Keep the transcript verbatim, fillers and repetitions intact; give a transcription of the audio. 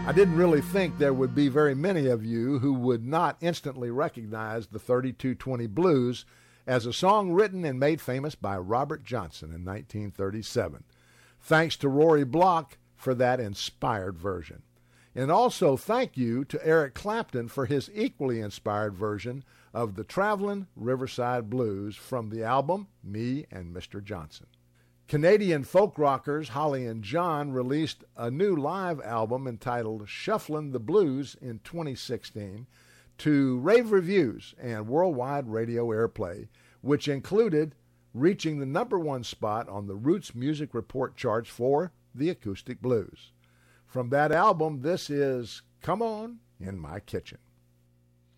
I didn't really think there would be very many of you who would not instantly recognize the thirty-two twenty Blues as a song written and made famous by Robert Johnson in nineteen thirty-seven. Thanks to Rory Block for that inspired version. And also thank you to Eric Clapton for his equally inspired version of the Travelin' Riverside Blues from the album Me and Mister Johnson. Canadian folk rockers Holly and John released a new live album entitled Shufflin' the Blues in twenty sixteen to rave reviews and worldwide radio airplay, which included reaching the number one spot on the Roots Music Report charts for the acoustic blues. From that album, this is Come On in My Kitchen.